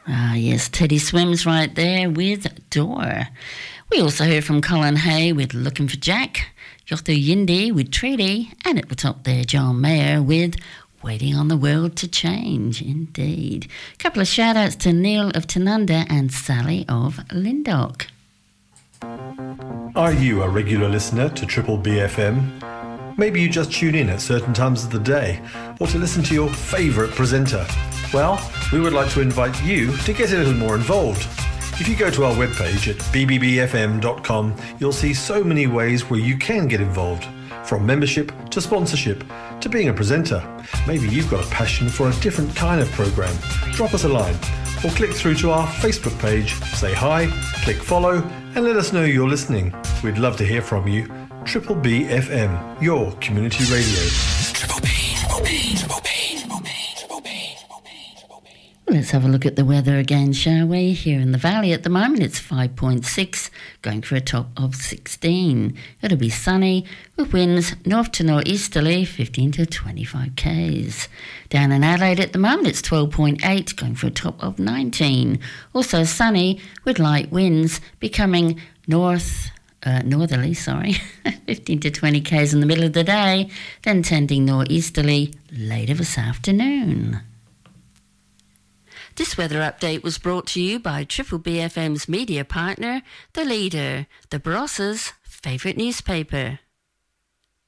Ah, yes, Teddy Swims right there with Door. We also heard from Colin Hay with Looking for Jack, Yothu Yindi with Treaty, and at the top there, John Mayer with Waiting on the World to Change. Indeed. A couple of shout-outs to Neil of Tanunda and Sally of Lindok. Are you a regular listener to Triple BFM? Maybe you just tune in at certain times of the day or to listen to your favourite presenter. Well, we would like to invite you to get a little more involved. If you go to our webpage at bbbfm.com, you'll see so many ways where you can get involved. From membership to sponsorship to being a presenter. Maybe you've got a passion for a different kind of programme. Drop us a line or click through to our Facebook page, say hi, click follow and let us know you're listening. We'd love to hear from you. Triple B FM, your community radio. Triple B, Triple B, Triple B, Triple B, Triple B, Triple B, Triple B. Let's have a look at the weather again, shall we? Here in the valley at the moment, it's 5.6, going for a top of 16. It'll be sunny with winds north to northeasterly, 15 to 25 k's. Down in Adelaide at the moment, it's 12.8, going for a top of 19. Also sunny with light winds becoming northerly, 15 to 20 k's in the middle of the day, then tending northeasterly later this afternoon. This weather update was brought to you by Triple BFM's media partner, The Leader, the Barossa's favourite newspaper.